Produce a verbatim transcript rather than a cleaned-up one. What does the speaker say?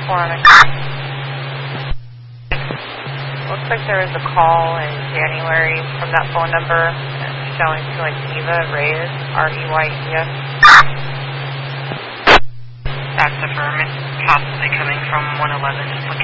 four on a... Looks like there was a call in January from that phone number showing to like Eva Reyes, R E Y E S. That's the firm. It's possibly coming from one eleven.